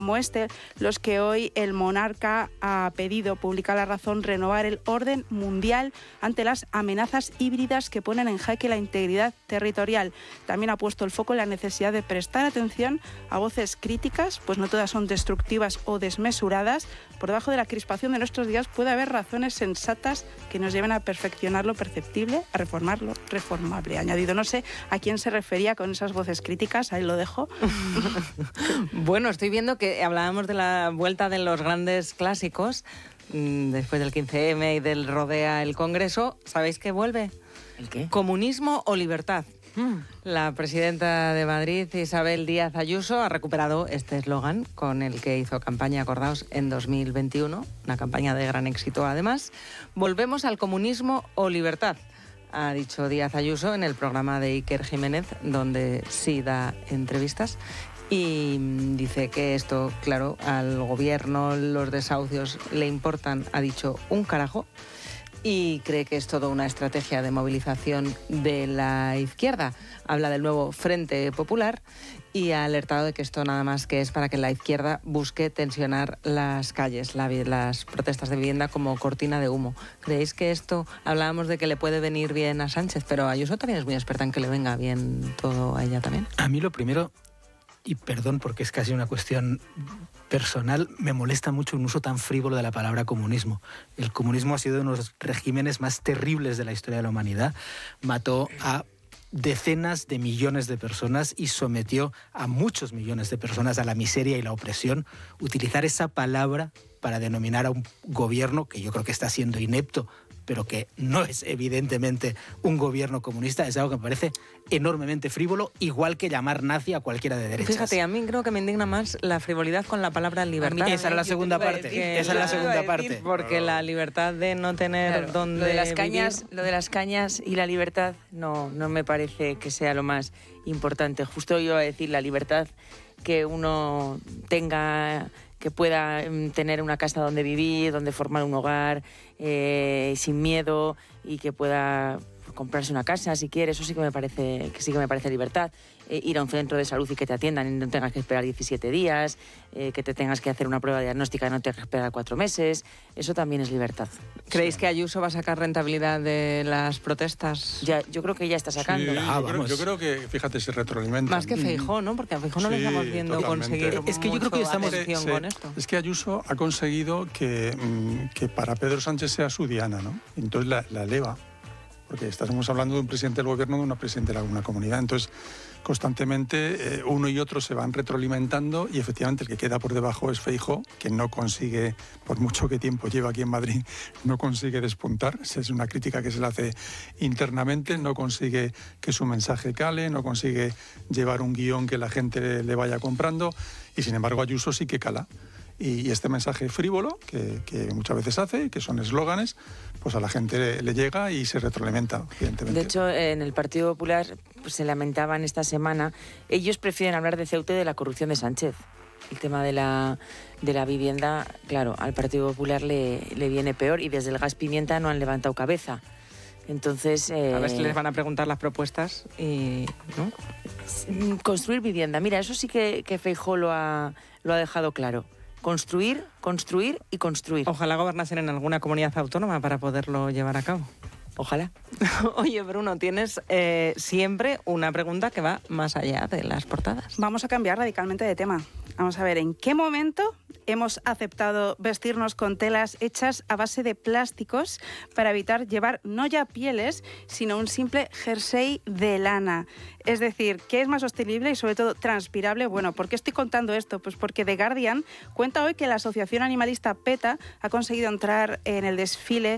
como este, los que hoy el monarca ha pedido, publica La Razón, renovar el orden mundial ante las amenazas híbridas que ponen en jaque la integridad territorial. También ha puesto el foco en la necesidad de prestar atención a voces críticas, pues no todas son destructivas o desmesuradas. Por debajo de la crispación de nuestros días puede haber razones sensatas que nos lleven a perfeccionar lo perceptible, a reformar lo reformable. Añadido, no sé a quién se refería con esas voces críticas, ahí lo dejo. Bueno, estoy viendo que hablábamos de la vuelta de los grandes clásicos después del 15M y del Rodea el Congreso. ¿Sabéis qué vuelve? ¿El qué? ¿Comunismo o libertad? La presidenta de Madrid, Isabel Díaz Ayuso, ha recuperado este eslogan con el que hizo campaña, acordaos, en 2021, una campaña de gran éxito además. Volvemos al comunismo o libertad, ha dicho Díaz Ayuso en el programa de Iker Jiménez, donde sí da entrevistas. Y dice que esto, claro, al gobierno los desahucios le importan, ha dicho, un carajo, y cree que es toda una estrategia de movilización de la izquierda. Habla del nuevo Frente Popular y ha alertado de que esto nada más que es para que la izquierda busque tensionar las calles, las protestas de vivienda como cortina de humo. ¿Creéis que esto, hablábamos de que le puede venir bien a Sánchez, pero Ayuso también es muy experta en que le venga bien todo a ella también? A mí lo primero, y perdón porque es casi una cuestión personal, me molesta mucho un uso tan frívolo de la palabra comunismo. El comunismo ha sido uno de los regímenes más terribles de la historia de la humanidad. Mató a decenas de millones de personas y sometió a muchos millones de personas a la miseria y la opresión. Utilizar esa palabra para denominar a un gobierno que yo creo que está siendo inepto, pero que no es evidentemente un gobierno comunista, es algo que me parece enormemente frívolo, igual que llamar nazi a cualquiera de derechas. Fíjate, a mí creo que me indigna más la frivolidad con la palabra libertad. Esa era la segunda parte. Esa es la segunda parte. Porque la libertad de no tener Claro, donde lo de las cañas, vivir. lo de las cañas y la libertad no me parece que sea lo más importante. Justo iba a decir la libertad que uno tenga, que pueda tener una casa donde vivir, donde formar un hogar, sin miedo, y que pueda comprarse una casa si quiere. Eso sí que me parece libertad. Ir a un centro de salud y que te atiendan y no tengas que esperar 17 días, que te tengas que hacer una prueba diagnóstica y no tengas que esperar 4 meses, eso también es libertad. ¿Creéis que Ayuso va a sacar rentabilidad de las protestas? Ya, yo creo que ya está sacando. Sí, yo creo que, fíjate, se retroalimentan. Más que Feijóo, ¿no? Porque a Feijóo no le estamos viendo totalmente. conseguir Es que yo creo que estamos con esto. Es que Ayuso ha conseguido que para Pedro Sánchez sea su diana, ¿no? Entonces la eleva, porque estamos hablando de un presidente del gobierno, de una presidenta de una comunidad. Entonces, constantemente uno y otro se van retroalimentando y efectivamente el que queda por debajo es Feijóo, que no consigue, por mucho que tiempo lleva aquí en Madrid, no consigue despuntar. Esa es una crítica que se le hace internamente, no consigue que su mensaje cale, no consigue llevar un guión que la gente le vaya comprando, y sin embargo Ayuso sí que cala. Y este mensaje frívolo, que muchas veces hace, que son eslóganes, pues a la gente le llega y se retroalimenta, evidentemente. De hecho, en el Partido Popular pues, se lamentaban esta semana, ellos prefieren hablar de Ceuta y de la corrupción de Sánchez. El tema de la vivienda, claro, al Partido Popular le viene peor, y desde el gas pimienta no han levantado cabeza. Entonces, a ver si les van a preguntar las propuestas y, ¿no? Construir vivienda. Mira, eso sí que Feijóo lo ha dejado claro. Construir, construir y construir. Ojalá gobernasen en alguna comunidad autónoma para poderlo llevar a cabo. Ojalá. Oye, Bruno, tienes siempre una pregunta que va más allá de las portadas. Vamos a cambiar radicalmente de tema. Vamos a ver, ¿en qué momento hemos aceptado vestirnos con telas hechas a base de plásticos para evitar llevar no ya pieles, sino un simple jersey de lana? Es decir, ¿qué es más sostenible y sobre todo transpirable? Bueno, ¿por qué estoy contando esto? Pues porque The Guardian cuenta hoy que la asociación animalista PETA ha conseguido entrar en el desfile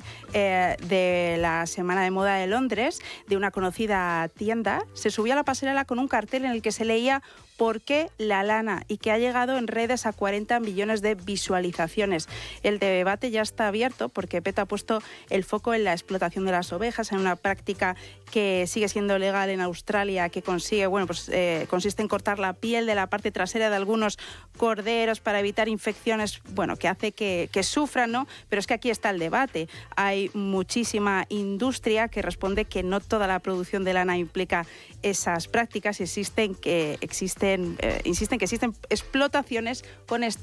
de la Semana de Moda de Londres, de una conocida tienda. Se subió a la pasarela con un cartel en el que se leía "¿Por qué la lana?", y que ha llegado en redes a 40 millones millones de visualizaciones. El debate ya está abierto porque PETA ha puesto el foco en la explotación de las ovejas, en una práctica que sigue siendo legal en Australia, que consigue, consiste en cortar la piel de la parte trasera de algunos corderos para evitar infecciones, que hace que sufran, ¿no? Pero es que aquí está el debate. Hay muchísima industria que responde que no toda la producción de lana implica esas prácticas. Insisten que existen explotaciones con